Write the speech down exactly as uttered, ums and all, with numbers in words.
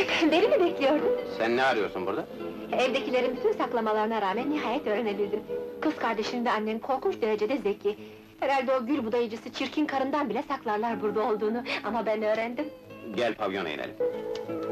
Beni mi bekliyordun? Sen ne arıyorsun burada? Evdekilerin bütün saklamalarına rağmen nihayet öğrenebildim. Kız kardeşin ve annen korkunç derecede zeki. Herhalde o gül budayıcısı çirkin karından bile saklarlar burada olduğunu, ama ben öğrendim. Gel pavyona inelim.